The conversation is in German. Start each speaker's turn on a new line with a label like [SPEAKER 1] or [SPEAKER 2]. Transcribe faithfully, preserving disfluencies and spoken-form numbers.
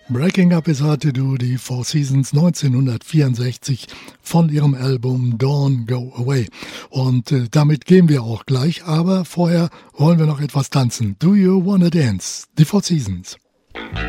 [SPEAKER 1] Breaking Up is Hard to Do, die Four Seasons neunzehnhundertvierundsechzig von ihrem Album Don't Go Away. Und äh, damit gehen wir auch gleich, aber vorher wollen wir noch etwas tanzen. Do You Wanna Dance? Die Four Seasons.